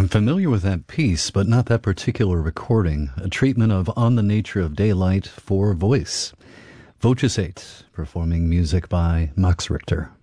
I'm familiar with that piece, but not that particular recording. A treatment of On the Nature of Daylight for voice. Voces 8, performing music by Max Richter.